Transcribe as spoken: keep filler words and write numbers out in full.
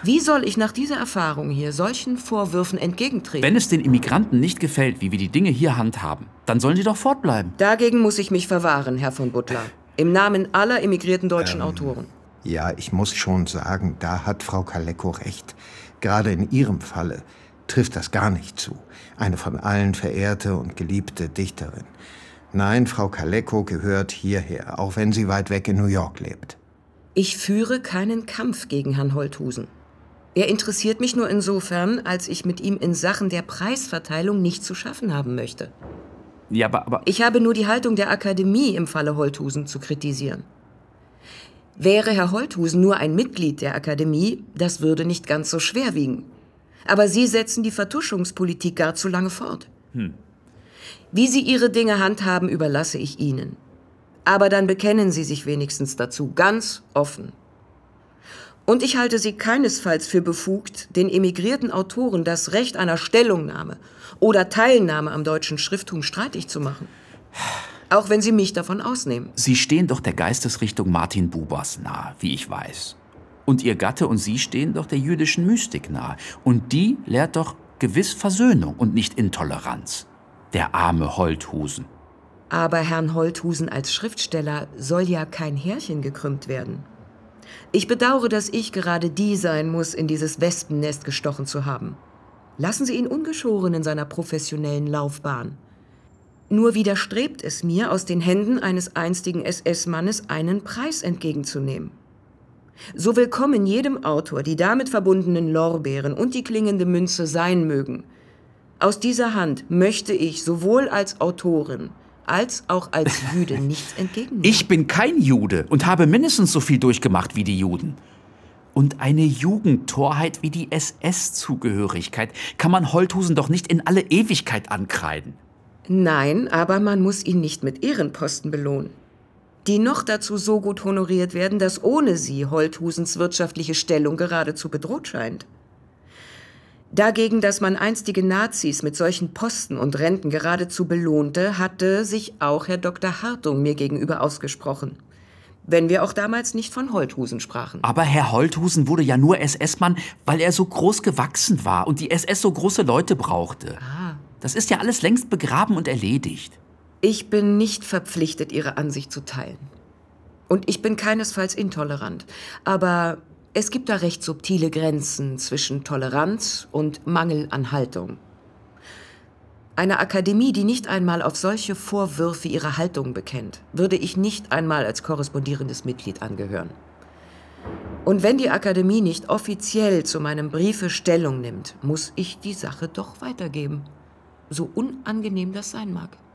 Wie soll ich nach dieser Erfahrung hier solchen Vorwürfen entgegentreten? Wenn es den Immigranten nicht gefällt, wie wir die Dinge hier handhaben, dann sollen sie doch fortbleiben. Dagegen muss ich mich verwahren, Herr von Butler. Im Namen aller emigrierten deutschen ähm, Autoren. Ja, ich muss schon sagen, da hat Frau Kalecko recht. Gerade in Ihrem Falle trifft das gar nicht zu. Eine von allen verehrte und geliebte Dichterin. Nein, Frau Kalecko gehört hierher, auch wenn sie weit weg in New York lebt. Ich führe keinen Kampf gegen Herrn Holthusen. Er interessiert mich nur insofern, als ich mit ihm in Sachen der Preisverteilung nichts zu schaffen haben möchte. Ja, aber, aber... Ich habe nur die Haltung der Akademie im Falle Holthusen zu kritisieren. Wäre Herr Holthusen nur ein Mitglied der Akademie, das würde nicht ganz so schwer wiegen. Aber Sie setzen die Vertuschungspolitik gar zu lange fort. Hm. Wie Sie Ihre Dinge handhaben, überlasse ich Ihnen. Aber dann bekennen Sie sich wenigstens dazu, ganz offen. Und ich halte Sie keinesfalls für befugt, den emigrierten Autoren das Recht einer Stellungnahme oder Teilnahme am deutschen Schrifttum streitig zu machen. Auch wenn Sie mich davon ausnehmen. Sie stehen doch der Geistesrichtung Martin Bubers nahe, wie ich weiß. Und Ihr Gatte und Sie stehen doch der jüdischen Mystik nahe. Und die lehrt doch gewiss Versöhnung und nicht Intoleranz. Der arme Holthusen. Aber Herrn Holthusen als Schriftsteller soll ja kein Härchen gekrümmt werden. Ich bedauere, dass ich gerade die sein muss, in dieses Wespennest gestochen zu haben. Lassen Sie ihn ungeschoren in seiner professionellen Laufbahn. Nur widerstrebt es mir, aus den Händen eines einstigen S S-Mannes einen Preis entgegenzunehmen. So willkommen jedem Autor die damit verbundenen Lorbeeren und die klingende Münze sein mögen. Aus dieser Hand möchte ich sowohl als Autorin als auch als Jüde nichts entgegennehmen. Ich bin kein Jude und habe mindestens so viel durchgemacht wie die Juden. Und eine Jugendtorheit wie die S S-Zugehörigkeit kann man Holthusen doch nicht in alle Ewigkeit ankreiden. Nein, aber man muss ihn nicht mit Ehrenposten belohnen, die noch dazu so gut honoriert werden, dass ohne sie Holthusens wirtschaftliche Stellung geradezu bedroht scheint. Dagegen, dass man einstige Nazis mit solchen Posten und Renten geradezu belohnte, hatte sich auch Herr Doktor Hartung mir gegenüber ausgesprochen. Wenn wir auch damals nicht von Holthusen sprachen. Aber Herr Holthusen wurde ja nur S S-Mann, weil er so groß gewachsen war und die S S so große Leute brauchte. Ah. Das ist ja alles längst begraben und erledigt. Ich bin nicht verpflichtet, Ihre Ansicht zu teilen. Und ich bin keinesfalls intolerant. Aber es gibt da recht subtile Grenzen zwischen Toleranz und Mangel an Haltung. Eine Akademie, die nicht einmal auf solche Vorwürfe ihre Haltung bekennt, würde ich nicht einmal als korrespondierendes Mitglied angehören. Und wenn die Akademie nicht offiziell zu meinem Briefe Stellung nimmt, muss ich die Sache doch weitergeben. So unangenehm das sein mag.